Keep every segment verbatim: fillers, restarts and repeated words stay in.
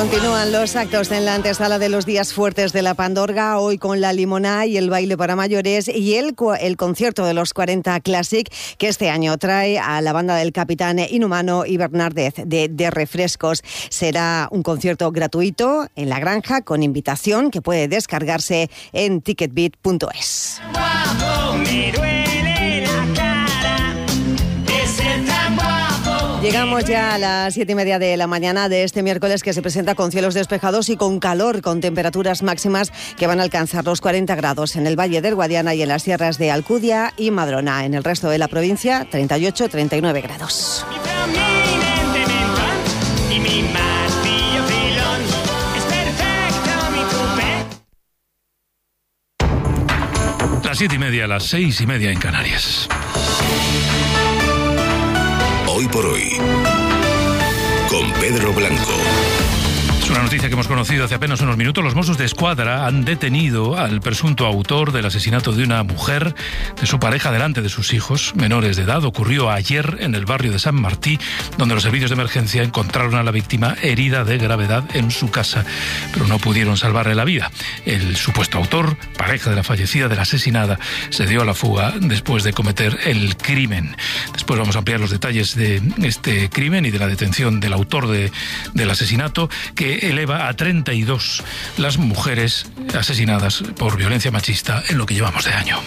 Continúan los actos en la antesala de los días fuertes de la Pandorga, hoy con la limonada y el baile para mayores y el, el concierto de los cuarenta Classic, que este año trae a la banda del Capitán Inhumano y Bernardez de, de Refrescos. Será un concierto gratuito en La Granja con invitación que puede descargarse en ticketbit punto es. Llegamos ya a las siete y media de la mañana de este miércoles, que se presenta con cielos despejados y con calor, con temperaturas máximas que van a alcanzar los cuarenta grados en el Valle del Guadiana y en las sierras de Alcudia y Madrona. En el resto de la provincia, treinta y ocho a treinta y nueve grados. Las siete y media, las seis y media en Canarias. Hoy por hoy, con Pedro Blanco. Es una noticia que hemos conocido hace apenas unos minutos. Los Mossos de Escuadra han detenido al presunto autor del asesinato de una mujer, de su pareja, delante de sus hijos menores de edad. Ocurrió ayer en el barrio de San Martí, donde los servicios de emergencia encontraron a la víctima herida de gravedad en su casa, pero no pudieron salvarle la vida. El supuesto autor, pareja de la fallecida, de la asesinada, se dio a la fuga después de cometer el crimen. Después vamos a ampliar los detalles de este crimen y de la detención del autor de, del asesinato, que eleva a treinta y dos las mujeres asesinadas por violencia machista en lo que llevamos de año.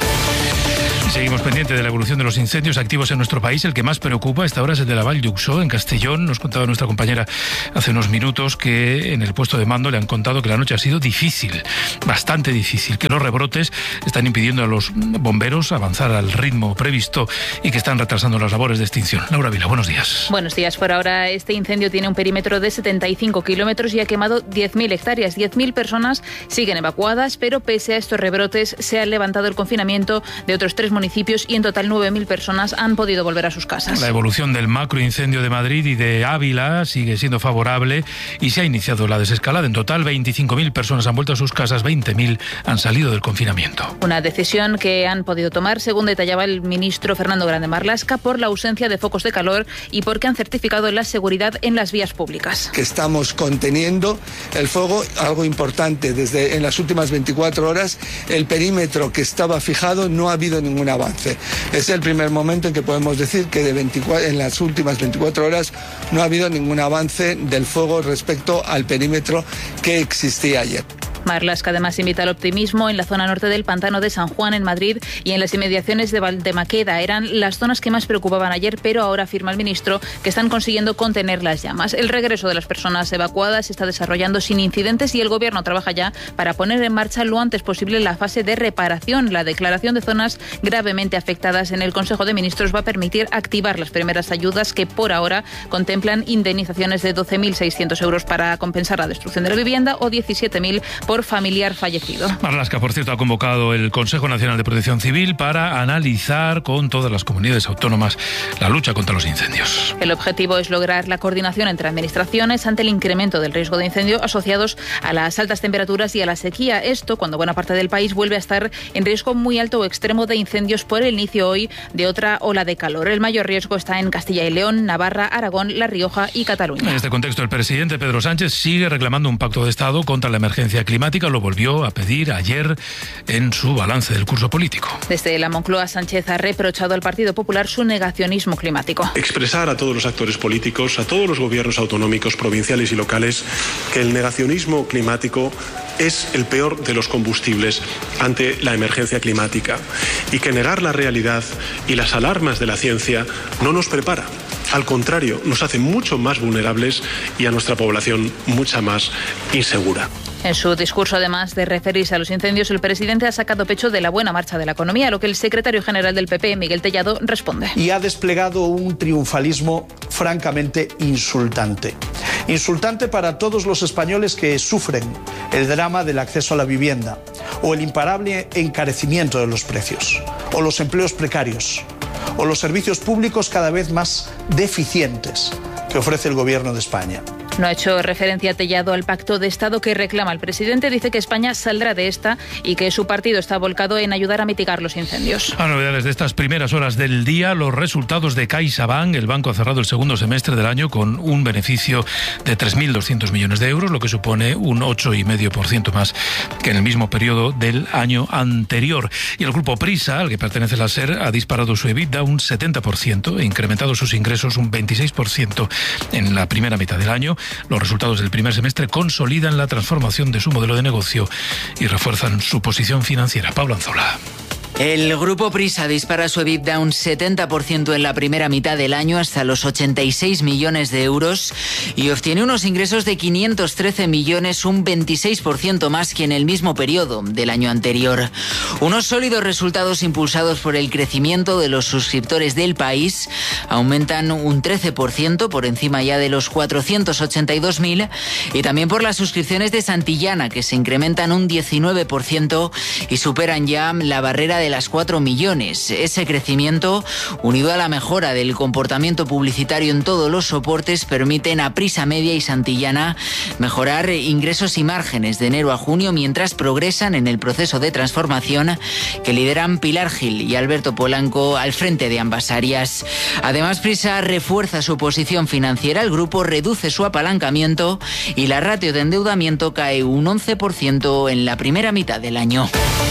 Y seguimos pendientes de la evolución de los incendios activos en nuestro país. El que más preocupa a esta hora es el de la Vall d'Uixó, en Castellón. Nos contaba nuestra compañera hace unos minutos que en el puesto de mando le han contado que la noche ha sido difícil, bastante difícil, que los rebrotes están impidiendo a los bomberos avanzar al ritmo previsto y que están retrasando las labores de extinción. Laura Vila, buenos días. Buenos días. Por ahora este incendio tiene un perímetro de setenta y cinco kilómetros y ha quemado diez mil hectáreas. diez mil personas siguen evacuadas, pero pese a estos rebrotes se ha levantado el confinamiento de otros tres municipios y en total nueve mil personas han podido volver a sus casas. La evolución del macroincendio de Madrid y de Ávila sigue siendo favorable y se ha iniciado la desescalada. En total veinticinco mil personas han vuelto a sus casas, veinte mil han salido del confinamiento. Una decisión que han podido tomar, según detallaba el ministro Fernando Grande Marlaska, por la ausencia de focos de calor y porque han certificado la seguridad en las vías públicas. Que estamos conteniendo el fuego, algo importante, desde en las últimas veinticuatro horas el perímetro que estaba fijado no ha habido ningún avance. Es el primer momento en que podemos decir que de veinticuatro, en las últimas veinticuatro horas no ha habido ningún avance del fuego respecto al perímetro que existía ayer. Marlaska además invita al optimismo en la zona norte del Pantano de San Juan, en Madrid, y en las inmediaciones de Valdemaqueda. Eran las zonas que más preocupaban ayer, pero ahora afirma el ministro que están consiguiendo contener las llamas. El regreso de las personas evacuadas se está desarrollando sin incidentes y el Gobierno trabaja ya para poner en marcha lo antes posible la fase de reparación. La declaración de zonas gravemente afectadas en el Consejo de Ministros va a permitir activar las primeras ayudas que por ahora contemplan indemnizaciones de doce mil seiscientos euros para compensar la destrucción de la vivienda o diecisiete mil por familiar fallecido. Marlaska, por cierto, ha convocado el Consejo Nacional de Protección Civil para analizar con todas las comunidades autónomas la lucha contra los incendios. El objetivo es lograr la coordinación entre administraciones ante el incremento del riesgo de incendio asociados a las altas temperaturas y a la sequía. Esto cuando buena parte del país vuelve a estar en riesgo muy alto o extremo de incendios por el inicio hoy de otra ola de calor. El mayor riesgo está en Castilla y León, Navarra, Aragón, La Rioja y Cataluña. En este contexto, el presidente Pedro Sánchez sigue reclamando un pacto de Estado contra la emergencia climática. Lo volvió a pedir ayer en su balance del curso político. Desde la Moncloa, Sánchez ha reprochado al Partido Popular su negacionismo climático. Expresar a todos los actores políticos, a todos los gobiernos autonómicos, provinciales y locales, que el negacionismo climático es el peor de los combustibles ante la emergencia climática y que negar la realidad y las alarmas de la ciencia no nos prepara. Al contrario, nos hace mucho más vulnerables y a nuestra población mucha más insegura. En su discurso, además de referirse a los incendios, el presidente ha sacado pecho de la buena marcha de la economía, a lo que el secretario general del P P, Miguel Tellado, responde. Y ha desplegado un triunfalismo francamente insultante. Insultante para todos los españoles que sufren el drama del acceso a la vivienda, o el imparable encarecimiento de los precios, o los empleos precarios, o los servicios públicos cada vez más deficientes que ofrece el Gobierno de España. No ha hecho referencia Tellado al pacto de Estado que reclama el presidente. Dice que España saldrá de esta y que su partido está volcado en ayudar a mitigar los incendios. A novedades de estas primeras horas del día, los resultados de CaixaBank. El banco ha cerrado el segundo semestre del año con un beneficio de tres mil doscientos millones de euros, lo que supone un ocho coma cinco por ciento más que en el mismo periodo del año anterior. Y el grupo Prisa, al que pertenece la SER, ha disparado su EBITDA un setenta por ciento e incrementado sus ingresos un veintiséis por ciento en la primera mitad del año. Los resultados del primer semestre consolidan la transformación de su modelo de negocio y refuerzan su posición financiera. Pablo Anzola. El grupo Prisa dispara su EBITDA un setenta por ciento en la primera mitad del año hasta los ochenta y seis millones de euros y obtiene unos ingresos de quinientos trece millones, un veintiséis por ciento más que en el mismo periodo del año anterior. Unos sólidos resultados impulsados por el crecimiento de los suscriptores del país aumentan un trece por ciento por encima ya de los cuatrocientos ochenta y dos mil y también por las suscripciones de Santillana que se incrementan un diecinueve por ciento y superan ya la barrera de de las cuatro millones. Ese crecimiento, unido a la mejora del comportamiento publicitario en todos los soportes, permiten a Prisa Media y Santillana mejorar ingresos y márgenes de enero a junio mientras progresan en el proceso de transformación que lideran Pilar Gil y Alberto Polanco al frente de ambas áreas. Además, Prisa refuerza su posición financiera, el grupo reduce su apalancamiento y la ratio de endeudamiento cae un once por ciento en la primera mitad del año.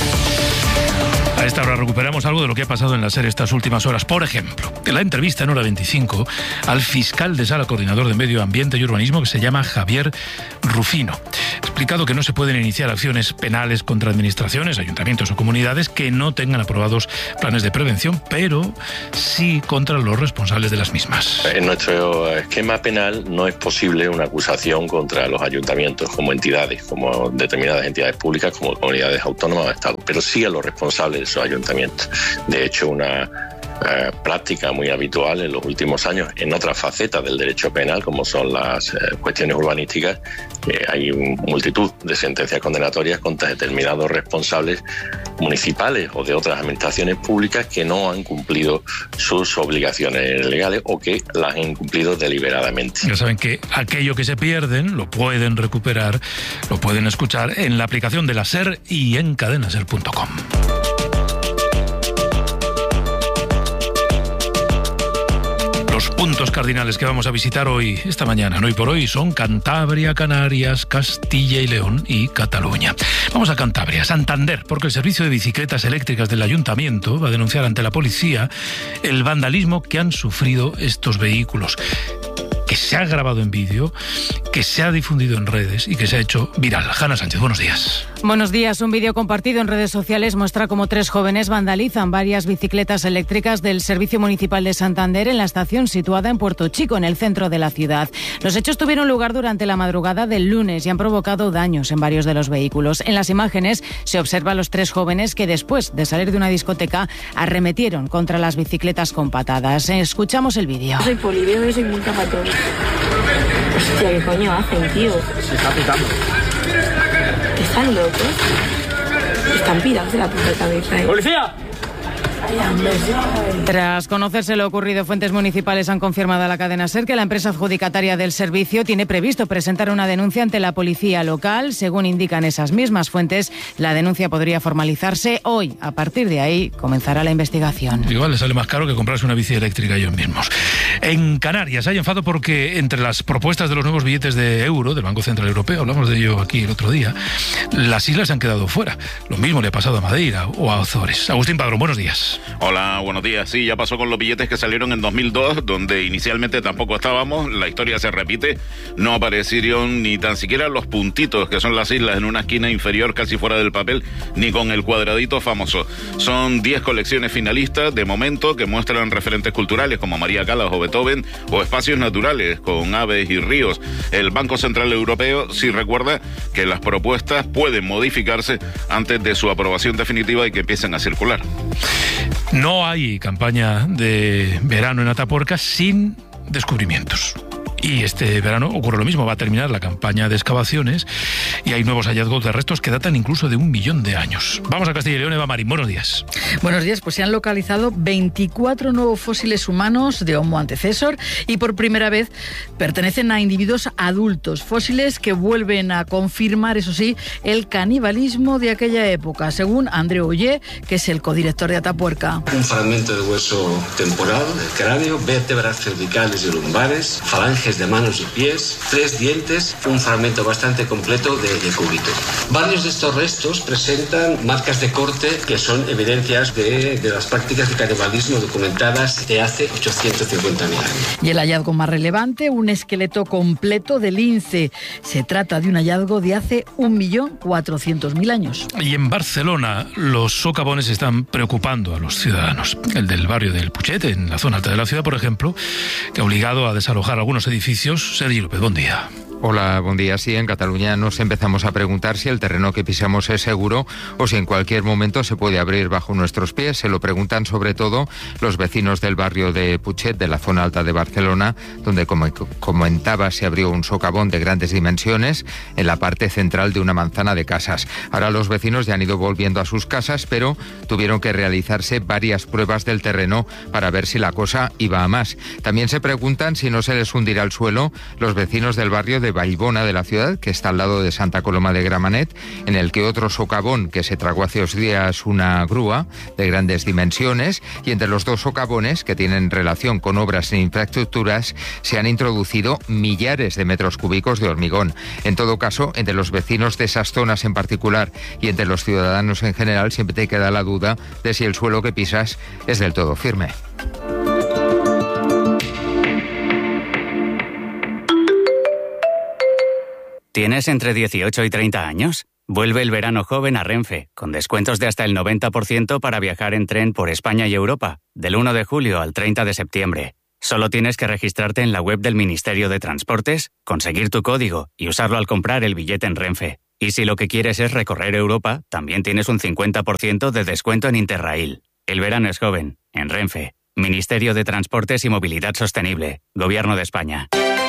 A esta hora recuperamos algo de lo que ha pasado en la SER estas últimas horas. Por ejemplo, en la entrevista en Hora veinticinco al fiscal de sala coordinador de Medio Ambiente y Urbanismo, que se llama Javier Rufino. Ha explicado que no se pueden iniciar acciones penales contra administraciones, ayuntamientos o comunidades que no tengan aprobados planes de prevención, pero sí contra los responsables de las mismas. En nuestro esquema penal no es posible una acusación contra los ayuntamientos como entidades, como determinadas entidades públicas, como comunidades autónomas o Estado, pero sí a los responsables de esos ayuntamientos. De hecho, una eh, práctica muy habitual en los últimos años en otras facetas del derecho penal, como son las eh, cuestiones urbanísticas, eh, hay multitud de sentencias condenatorias contra determinados responsables municipales o de otras administraciones públicas que no han cumplido sus obligaciones legales o que las han incumplido deliberadamente. Ya saben que aquello que se pierden lo pueden recuperar, lo pueden escuchar en la aplicación de la SER y en cadenaser punto com. Los puntos cardinales que vamos a visitar hoy, esta mañana, no hoy por hoy, son Cantabria, Canarias, Castilla y León y Cataluña. Vamos a Cantabria, Santander, porque el servicio de bicicletas eléctricas del ayuntamiento va a denunciar ante la policía el vandalismo que han sufrido estos vehículos, que se ha grabado en vídeo, que se ha difundido en redes y que se ha hecho viral. Hanna Sánchez, buenos días. Buenos días. Un vídeo compartido en redes sociales muestra cómo tres jóvenes vandalizan varias bicicletas eléctricas del Servicio Municipal de Santander en la estación situada en Puerto Chico, en el centro de la ciudad. Los hechos tuvieron lugar durante la madrugada del lunes y han provocado daños en varios de los vehículos. En las imágenes se observa a los tres jóvenes que después de salir de una discoteca arremetieron contra las bicicletas con patadas. Escuchamos el vídeo. Soy poliveo y soy muy capatón. Hostia, ¿qué coño hacen, tío? Se está pitando. ¿Están locos? Están pirados de la puta cabeza, ¿eh? ¡Policía! Tras conocerse lo ocurrido, fuentes municipales han confirmado a la cadena SER que la empresa adjudicataria del servicio tiene previsto presentar una denuncia ante la policía local. Según indican esas mismas fuentes, la denuncia podría formalizarse hoy. A partir de ahí comenzará la investigación. Igual les sale más caro que comprarse una bici eléctrica ellos mismos. En Canarias hay enfado porque entre las propuestas de los nuevos billetes de euro del Banco Central Europeo, hablamos de ello aquí el otro día, las islas han quedado fuera. Lo mismo le ha pasado a Madeira o a Azores. Agustín Padrón, buenos días. Hola, buenos días. Sí, ya pasó con los billetes que salieron en dos mil dos, donde inicialmente tampoco estábamos. La historia se repite. No aparecieron ni tan siquiera los puntitos, que son las islas, en una esquina inferior casi fuera del papel, ni con el cuadradito famoso. Son diez colecciones finalistas de momento que muestran referentes culturales como María Callas o Beethoven, o espacios naturales con aves y ríos. El Banco Central Europeo sí recuerda que las propuestas pueden modificarse antes de su aprobación definitiva y que empiecen a circular. No hay campaña de verano en Atapuerca sin descubrimientos. Y este verano ocurre lo mismo, va a terminar la campaña de excavaciones y hay nuevos hallazgos de restos que datan incluso de un millón de años. Vamos a Castilla y León, Eva Marín, buenos días. Buenos días, pues se han localizado veinticuatro nuevos fósiles humanos de Homo antecesor y por primera vez pertenecen a individuos adultos, fósiles que vuelven a confirmar, eso sí, el canibalismo de aquella época, según Andreu Ollé, que es el codirector de Atapuerca. Un fragmento de hueso temporal del cráneo, vértebras cervicales y lumbares, falanges de manos y pies, tres dientes, un fragmento bastante completo de, de cúbito. Varios de estos restos presentan marcas de corte que son evidencias de, de las prácticas de canibalismo documentadas de hace ochocientos cincuenta mil años. Y el hallazgo más relevante, un esqueleto completo de lince. Se trata de un hallazgo de hace un millón cuatrocientos mil años. Y en Barcelona los socavones están preocupando a los ciudadanos. El del barrio del Putxet, en la zona alta de la ciudad, por ejemplo, que ha obligado a desalojar algunos edificios. Sergi López, buen día. Hola, buen día. Sí, en Cataluña nos empezamos a preguntar si el terreno que pisamos es seguro o si en cualquier momento se puede abrir bajo nuestros pies. Se lo preguntan sobre todo los vecinos del barrio de Putxet, de la zona alta de Barcelona, donde, como comentaba, se abrió un socavón de grandes dimensiones en la parte central de una manzana de casas. Ahora los vecinos ya han ido volviendo a sus casas, pero tuvieron que realizarse varias pruebas del terreno para ver si la cosa iba a más. También se preguntan si no se les hundirá el suelo los vecinos del barrio de Vallbona de la ciudad, que está al lado de Santa Coloma de Gramenet, en el que otro socavón que se tragó hace dos días una grúa de grandes dimensiones, y entre los dos socavones que tienen relación con obras e infraestructuras se han introducido millares de metros cúbicos de hormigón. En todo caso, entre los vecinos de esas zonas en particular y entre los ciudadanos en general siempre te queda la duda de si el suelo que pisas es del todo firme. ¿Tienes entre dieciocho y treinta años? Vuelve el verano joven a Renfe, con descuentos de hasta el noventa por ciento para viajar en tren por España y Europa, del uno de julio al treinta de septiembre. Solo tienes que registrarte en la web del Ministerio de Transportes, conseguir tu código y usarlo al comprar el billete en Renfe. Y si lo que quieres es recorrer Europa, también tienes un cincuenta por ciento de descuento en Interrail. El verano es joven, en Renfe. Ministerio de Transportes y Movilidad Sostenible, Gobierno de España.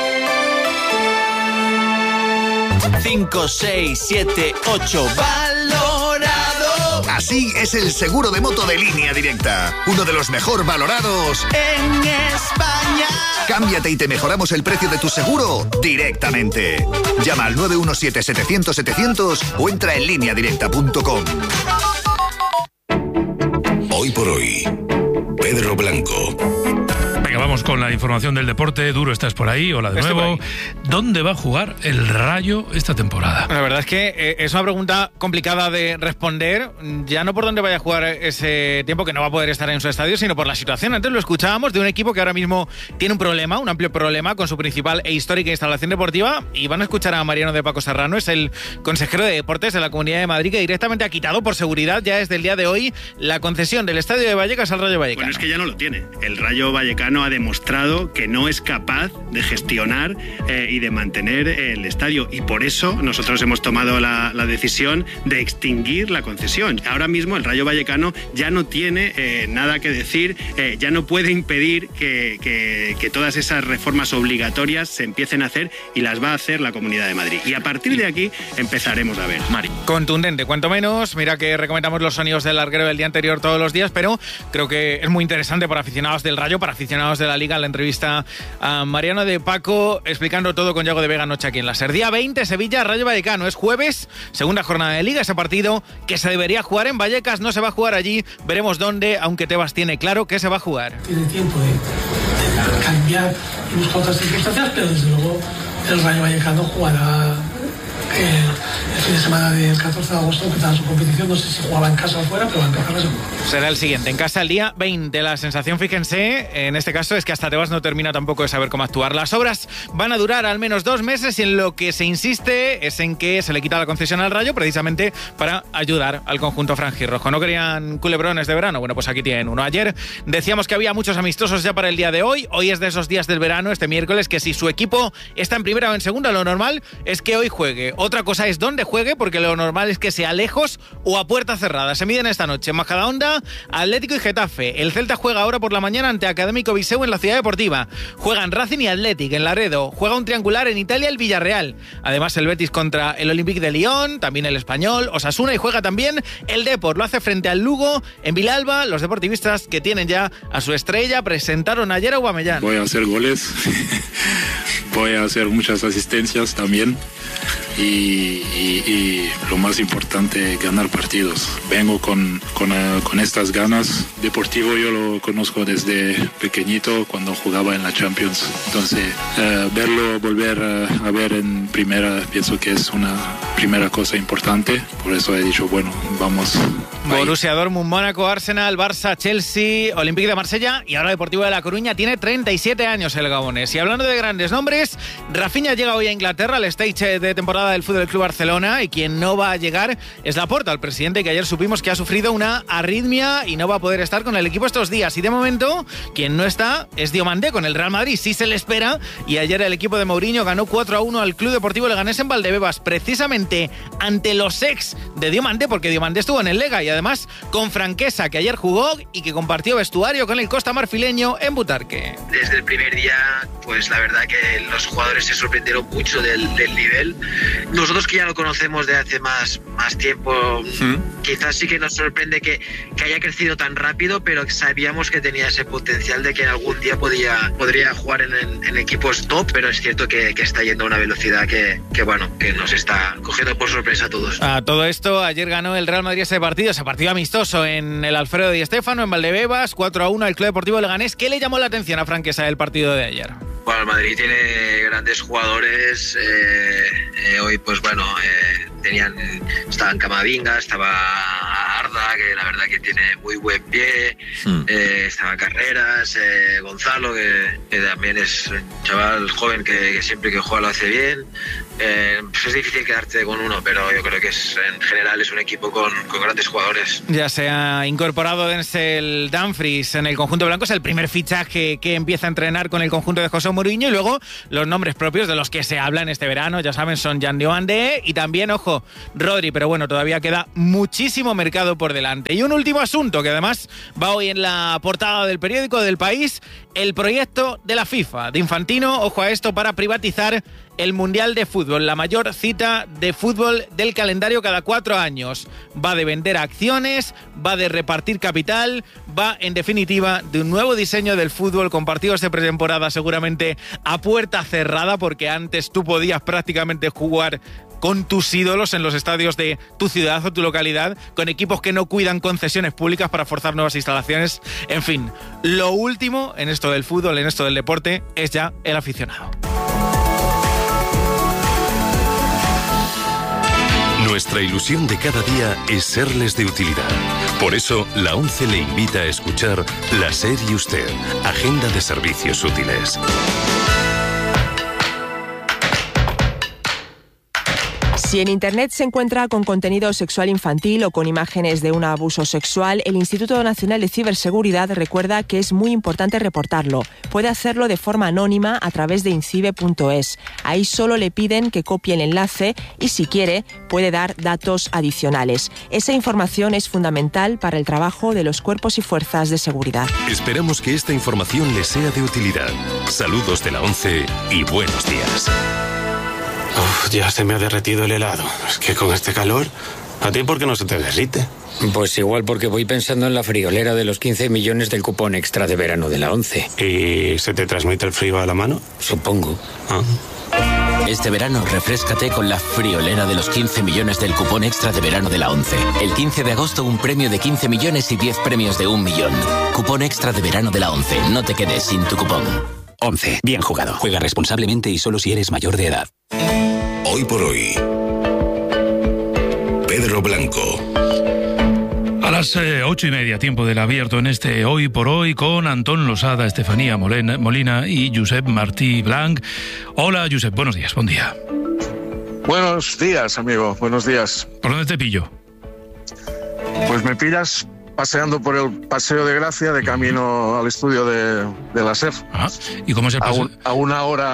cinco, seis, siete, ocho, valorado. Así es el seguro de moto de Línea Directa, uno de los mejor valorados en España. Cámbiate y te mejoramos el precio de tu seguro directamente. Llama al nueve uno siete, setecientos, setecientos o entra en línea directa punto com. Hoy por hoy, Pedro Blanco. Venga, vamos con la información del deporte. Duro, estás por ahí. Hola de Estoy nuevo. ¿Dónde va a jugar el Rayo esta temporada? La verdad es que eh, es una pregunta complicada de responder, ya no por dónde vaya a jugar ese tiempo, que no va a poder estar en su estadio, sino por la situación. Antes lo escuchábamos de un equipo que ahora mismo tiene un problema, un amplio problema con su principal e histórica instalación deportiva, y van a escuchar a Mariano de Paco Serrano, es el consejero de Deportes de la Comunidad de Madrid, que directamente ha quitado por seguridad ya desde el día de hoy la concesión del Estadio de Vallecas al Rayo Vallecano. Bueno, es que ya no lo tiene. El Rayo Vallecano ha demostrado que no es capaz de gestionar eh, y de mantener el estadio, y por eso nosotros hemos tomado la, la decisión de extinguir la concesión. Ahora mismo el Rayo Vallecano ya no tiene eh, nada que decir, eh, ya no puede impedir que, que, que todas esas reformas obligatorias se empiecen a hacer, y las va a hacer la Comunidad de Madrid. Y a partir de aquí empezaremos a ver. Mari. Contundente, cuanto menos. Mira que recomendamos los sonidos del larguero del día anterior todos los días, pero creo que es muy interesante para aficionados del Rayo, para aficionados de la Liga, la entrevista a Mariano de Paco explicando todo con Yago de Vega anoche aquí en la SER. Día veinte, Sevilla, Rayo Vallecano. Es jueves, segunda jornada de Liga. Ese partido que se debería jugar en Vallecas no se va a jugar allí. Veremos dónde, aunque Tebas tiene claro que se va a jugar. Tiene tiempo de, de cambiar y buscar otras circunstancias, pero desde luego el Rayo Vallecano jugará el, el fin de semana del catorce de agosto, que está su competición. No sé si jugaba en casa o fuera, pero va a empezar seguro. Será el siguiente, en casa el día veinte. La sensación, fíjense, en este caso es que hasta Tebas no termina tampoco de saber cómo actuar. Las obras van a durar al menos dos meses y en lo que se insiste es en que se le quita la concesión al Rayo precisamente para ayudar al conjunto franjirrojo. ¿No querían culebrones de verano? Bueno, pues aquí tienen uno. Ayer decíamos que había muchos amistosos ya para el día de hoy. Hoy es de esos días del verano, este miércoles, que si su equipo está en primera o en segunda, lo normal es que hoy juegue. Otra cosa es dónde donde juegue, porque lo normal es que sea lejos o a puerta cerrada. Se miden esta noche en Majadahonda, Atlético y Getafe. El Celta juega ahora por la mañana ante Académico Viseu en la Ciudad Deportiva. Juegan Racing y Athletic en Laredo. Juega un triangular en Italia el Villarreal. Además el Betis contra el Olympique de Lyon, también el Español, Osasuna, y juega también el Depor. Lo hace frente al Lugo en Vilalba. Los deportivistas que tienen ya a su estrella presentaron ayer a Aubameyang. Voy a hacer goles, voy a hacer muchas asistencias también y, y, y lo más importante, ganar partidos. Vengo con, con, uh, con estas ganas. Deportivo yo lo conozco desde pequeñito cuando jugaba en la Champions. Entonces, uh, verlo, volver uh, a ver en primera, pienso que es una primera cosa importante. Por eso he dicho, bueno, vamos. Borussia Dortmund, Mónaco, Arsenal, Barça, Chelsea, Olympique de Marsella y ahora Deportivo de La Coruña. Tiene treinta y siete años el gabonés. Y hablando de grandes nombres, Rafinha llega hoy a Inglaterra al stage de temporada del Fútbol Club Barcelona, y quien no va a llegar es Laporta, el presidente, que ayer supimos que ha sufrido una arritmia y no va a poder estar con el equipo estos días. Y de momento, quien no está es Diomandé con el Real Madrid. Sí se le espera, y ayer el equipo de Mourinho ganó cuatro a uno al Club Deportivo Leganés en Valdebebas, precisamente ante los ex de Diomandé, porque Diomandé estuvo en el Lega, y además con Franquesa, que ayer jugó y que compartió vestuario con el Costa Marfileño en Butarque. Desde el primer día, pues la verdad que los jugadores se sorprendieron mucho del, del nivel. Nosotros que ya lo conocemos de hace más, más tiempo, ¿Mm? quizás sí que nos sorprende que, que haya crecido tan rápido, pero sabíamos que tenía ese potencial de que algún día podía, podría jugar en, en, en equipos top, pero es cierto que, que está yendo a una velocidad que, que, bueno, que nos está cogiendo por sorpresa a todos. A todo esto, ayer ganó el Real Madrid ese partido, ese partido amistoso en el Alfredo Di Stéfano, en Valdebebas, cuatro a uno al Club Deportivo Leganés. ¿Qué le llamó la atención a Franquesa del partido de ayer? Bueno, el Madrid tiene grandes jugadores. Eh, eh, hoy, pues bueno, eh, tenían, estaban Camavinga, estaba Arda, que la verdad que tiene muy buen pie, mm. eh, estaba Carreras, eh, Gonzalo, que, que también es un chaval joven que, que siempre que juega lo hace bien. Eh, pues es difícil quedarte con uno, pero yo creo que es, en general es un equipo con, con grandes jugadores. Ya se ha incorporado Denzel Dumfries en el conjunto blanco, es el primer fichaje que empieza a entrenar con el conjunto de José Mourinho, y luego los nombres propios de los que se habla en este verano, ya saben, son Jan Diomandé y también, ojo, Rodri, pero bueno, todavía queda muchísimo mercado por delante. Y un último asunto que además va hoy en la portada del periódico del País: el proyecto de la FIFA, de Infantino, ojo a esto, para privatizar el Mundial de Fútbol, la mayor cita de fútbol del calendario cada cuatro años. Va de vender acciones, va de repartir capital, va, en definitiva, de un nuevo diseño del fútbol con partidos de pretemporada seguramente a puerta cerrada, porque antes tú podías prácticamente jugar con tus ídolos en los estadios de tu ciudad o tu localidad, con equipos que no cuidan concesiones públicas para forzar nuevas instalaciones. En fin, lo último en esto del fútbol, en esto del deporte, es ya el aficionado. Nuestra ilusión de cada día es serles de utilidad. Por eso, la ONCE le invita a escuchar La SER y Usted, Agenda de Servicios Útiles. Si en Internet se encuentra con contenido sexual infantil o con imágenes de un abuso sexual, el Instituto Nacional de Ciberseguridad recuerda que es muy importante reportarlo. Puede hacerlo de forma anónima a través de incibe punto es. Ahí solo le piden que copie el enlace y, si quiere, puede dar datos adicionales. Esa información es fundamental para el trabajo de los cuerpos y fuerzas de seguridad. Esperamos que esta información les sea de utilidad. Saludos de la ONCE y buenos días. Uf, ya se me ha derretido el helado. Es que con este calor, ¿a ti por qué no se te derrite? Pues igual porque voy pensando en la friolera de los quince millones del cupón extra de verano de la ONCE. ¿Y se te transmite el frío a la mano? Supongo. Ah. Este verano refréscate con la friolera de los quince millones del cupón extra de verano de la ONCE. El quince de agosto un premio de quince millones y diez premios de un millón. Cupón extra de verano de la ONCE. No te quedes sin tu cupón. ONCE. Bien jugado. Juega responsablemente y solo si eres mayor de edad. Hoy por hoy, Pedro Blanco. A las eh, ocho y media, tiempo del abierto en este Hoy por Hoy, con Antón Losada, Estefanía Molina, Molina y Josep Martí Blanc. Hola, Josep, buenos días, buen día. Buenos días, amigo, buenos días. ¿Por dónde te pillo? Pues me pillas paseando por el Paseo de Gracia de camino al estudio de, de la SER. Ah, ¿y cómo es el paseo? A, un, a una hora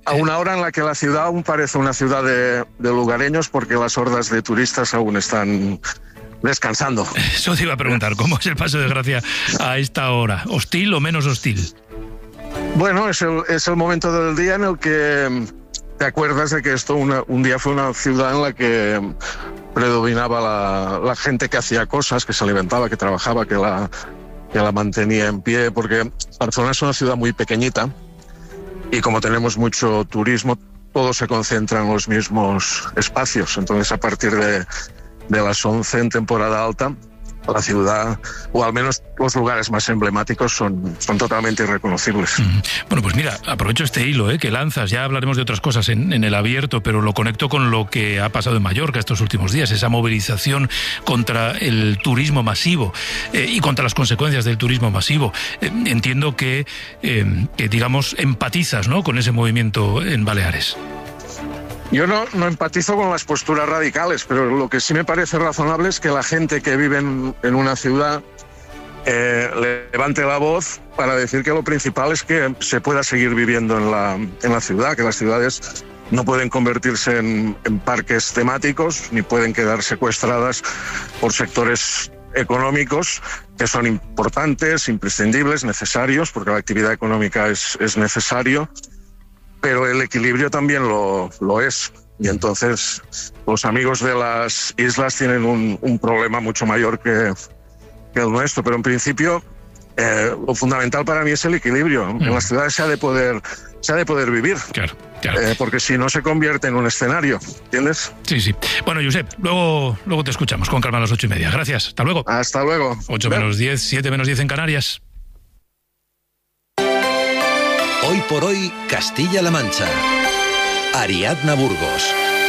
a una hora en la que la ciudad aún parece una ciudad de, de lugareños porque las hordas de turistas aún están descansando. Eso te iba a preguntar, ¿cómo es el Paseo de Gracia a esta hora? ¿Hostil o menos hostil? Bueno, es el, es el momento del día en el que te acuerdas de que esto una, un día fue una ciudad en la que predominaba la, la gente que hacía cosas, que se alimentaba, que trabajaba, que la, que la mantenía en pie, porque Barcelona es una ciudad muy pequeñita y como tenemos mucho turismo, todo se concentra en los mismos espacios. Entonces, a partir de, de las once en temporada alta, la ciudad, o al menos los lugares más emblemáticos, son, son totalmente irreconocibles. Mm. Bueno, pues mira, aprovecho este hilo ¿eh? que lanzas, ya hablaremos de otras cosas en, en el abierto, pero lo conecto con lo que ha pasado en Mallorca estos últimos días, esa movilización contra el turismo masivo eh, y contra las consecuencias del turismo masivo. Eh, entiendo que, eh, que, digamos, empatizas, ¿no?, con ese movimiento en Baleares. Yo no, no empatizo con las posturas radicales, pero lo que sí me parece razonable es que la gente que vive en, en una ciudad eh, levante la voz para decir que lo principal es que se pueda seguir viviendo en la, en la ciudad, que las ciudades no pueden convertirse en, en parques temáticos ni pueden quedar secuestradas por sectores económicos que son importantes, imprescindibles, necesarios, porque la actividad económica es, es necesario, pero el equilibrio también lo, lo es. Y entonces los amigos de las islas tienen un, un problema mucho mayor que, que el nuestro. Pero en principio eh, lo fundamental para mí es el equilibrio. Mm. En las ciudades se ha de poder, se ha de poder vivir. Claro, claro. Eh, porque si no se convierte en un escenario, ¿entiendes? Sí, sí. Bueno, Josep, luego, luego te escuchamos con calma a las ocho y media. Gracias. Hasta luego. Hasta luego. Ocho menos diez, siete menos diez en Canarias. Hoy por hoy, Castilla-La Mancha. Ariadna Burgos.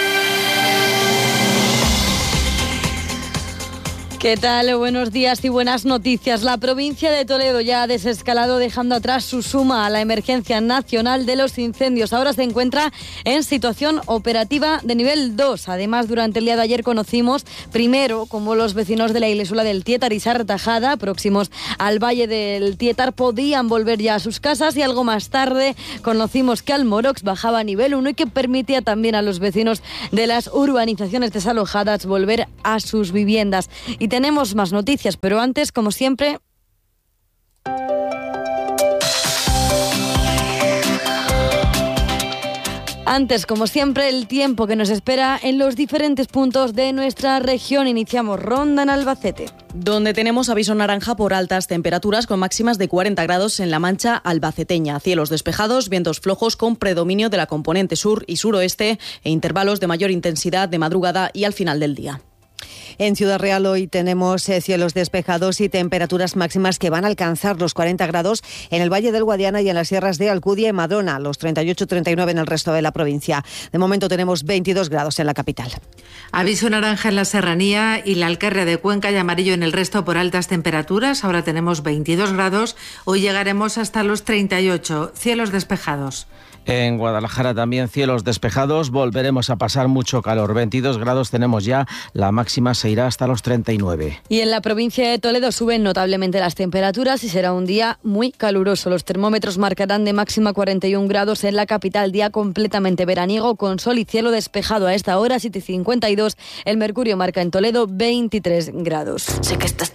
¿Qué tal? Buenos días y buenas noticias. La provincia de Toledo ya ha desescalado, dejando atrás su suma a la emergencia nacional de los incendios. Ahora se encuentra en situación operativa de nivel dos. Además, durante el día de ayer conocimos primero cómo los vecinos de la Ilesuela del Tietar y Sartajada, próximos al Valle del Tietar, podían volver ya a sus casas, y algo más tarde conocimos que Almorox bajaba a nivel uno y que permitía también a los vecinos de las urbanizaciones desalojadas volver a sus viviendas. Y tenemos más noticias, pero antes, como siempre... Antes, como siempre, el tiempo que nos espera en los diferentes puntos de nuestra región. Iniciamos ronda en Albacete, donde tenemos aviso naranja por altas temperaturas con máximas de cuarenta grados en la Mancha albaceteña. Cielos despejados, vientos flojos con predominio de la componente sur y suroeste e intervalos de mayor intensidad de madrugada y al final del día. En Ciudad Real hoy tenemos eh, cielos despejados y temperaturas máximas que van a alcanzar los cuarenta grados en el Valle del Guadiana y en las sierras de Alcudia y Madrona, los treinta y ocho treinta y nueve en el resto de la provincia. De momento tenemos veintidós grados en la capital. Aviso naranja en la Serranía y la Alcarria de Cuenca y amarillo en el resto por altas temperaturas. Ahora tenemos veintidós grados, hoy llegaremos hasta los treinta y ocho, cielos despejados. En Guadalajara también cielos despejados, volveremos a pasar mucho calor. veintidós grados tenemos ya, la máxima se irá hasta los treinta y nueve. Y en la provincia de Toledo suben notablemente las temperaturas y será un día muy caluroso. Los termómetros marcarán de máxima cuarenta y un grados en la capital, día completamente veraniego con sol y cielo despejado. A esta hora, siete y cincuenta y dos, el mercurio marca en Toledo veintitrés grados. Sé que estás